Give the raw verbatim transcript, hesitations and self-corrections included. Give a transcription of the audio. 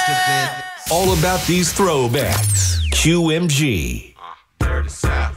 All about these throwbacks. Q M G. Uh, dirty South.